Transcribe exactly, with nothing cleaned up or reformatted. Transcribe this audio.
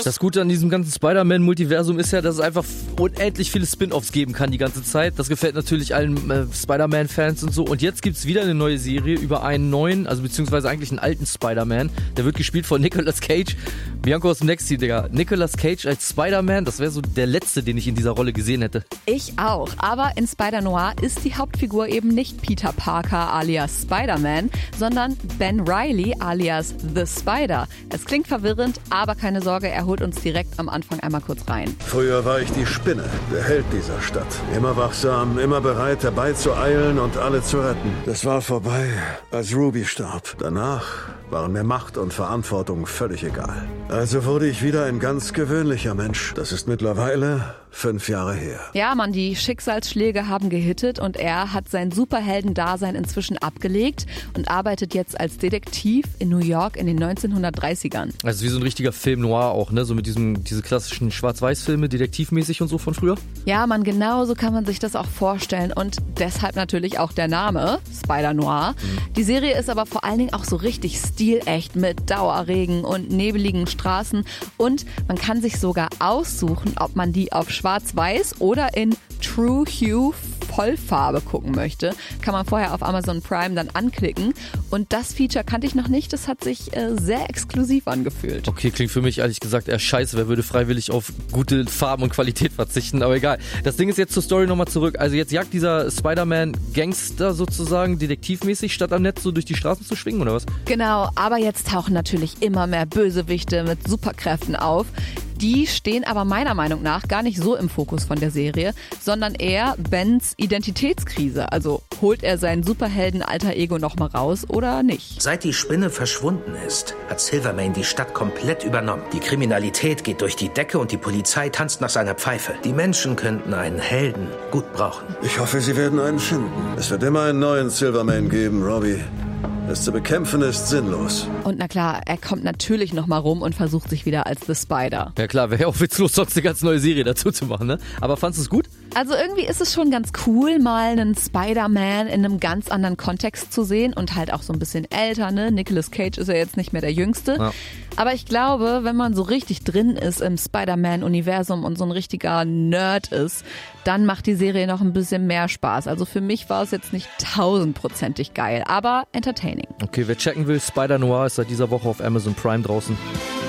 Das Gute an diesem ganzen Spider-Man-Multiversum ist ja, dass es einfach unendlich viele Spin-Offs geben kann die ganze Zeit. Das gefällt natürlich allen äh, Spider-Man-Fans und so. Und jetzt gibt's wieder eine neue Serie über einen neuen, also beziehungsweise eigentlich einen alten Spider-Man. Der wird gespielt von Nicolas Cage. Bianco aus dem Next Team, Digga. Nicolas Cage als Spider-Man, das wäre so der letzte, den ich in dieser Rolle gesehen hätte. Ich auch. Aber in Spider-Noir ist die Hauptfigur eben nicht Peter Parker alias Spider-Man, sondern Ben Reilly alias The Spider. Es klingt verwirrend, aber keine Sorge, er holt uns direkt am Anfang einmal kurz rein. Früher war ich die Spinne, der Held dieser Stadt. Immer wachsam, immer bereit, herbeizueilen und alle zu retten. Das war vorbei, als Ruby starb. Danach waren mir Macht und Verantwortung völlig egal. Also wurde ich wieder ein ganz gewöhnlicher Mensch. Das ist mittlerweile fünf Jahre her. Ja, Mann, die Schicksalsschläge haben gehittet und er hat sein Superheldendasein inzwischen abgelegt und arbeitet jetzt als Detektiv in New York in den neunzehnhundertdreißigern. Also wie so ein richtiger Film noir auch, ne? So mit diesem, diese klassischen Schwarz-Weiß-Filme, detektivmäßig und so von früher. Ja, Mann, genau so kann man sich das auch vorstellen und deshalb natürlich auch der Name Spider-Noir. Mhm. Die Serie ist aber vor allen Dingen auch so richtig stilecht mit Dauerregen und nebeligen Straßen und man kann sich sogar aussuchen, ob man die auf Schwarz-Weiß oder in True Hue Vollfarbe gucken möchte, kann man vorher auf Amazon Prime dann anklicken. Und das Feature kannte ich noch nicht. Das hat sich äh, sehr exklusiv angefühlt. Okay, klingt für mich ehrlich gesagt eher scheiße. Wer würde freiwillig auf gute Farben und Qualität verzichten? Aber egal. Das Ding ist jetzt zur Story nochmal zurück. Also jetzt jagt dieser Spider-Man-Gangster sozusagen detektivmäßig, statt am Netz so durch die Straßen zu schwingen, oder was? Genau, aber jetzt tauchen natürlich immer mehr Bösewichte mit Superkräften auf. Die stehen aber meiner Meinung nach gar nicht so im Fokus von der Serie, sondern eher Bens Identitätskrise. Also holt er sein Superhelden-Alter-Ego nochmal raus oder nicht? Seit die Spinne verschwunden ist, hat Silvermane die Stadt komplett übernommen. Die Kriminalität geht durch die Decke und die Polizei tanzt nach seiner Pfeife. Die Menschen könnten einen Helden gut brauchen. Ich hoffe, sie werden einen finden. Es wird immer einen neuen Silvermane geben, Robbie. Es zu bekämpfen ist sinnlos. Und na klar, er kommt natürlich nochmal rum und versucht sich wieder als The Spider. Ja klar, wäre ja auch witzlos, sonst eine ganz neue Serie dazu zu machen, ne? Aber fandst du es gut? Also irgendwie ist es schon ganz cool, mal einen Spider-Man in einem ganz anderen Kontext zu sehen und halt auch so ein bisschen älter, ne? Nicolas Cage ist ja jetzt nicht mehr der Jüngste. Ja. Aber ich glaube, wenn man so richtig drin ist im Spider-Man-Universum und so ein richtiger Nerd ist, dann macht die Serie noch ein bisschen mehr Spaß. Also für mich war es jetzt nicht tausendprozentig geil, aber entertaining. Okay, wer checken will, Spider-Noir ist seit dieser Woche auf Amazon Prime draußen.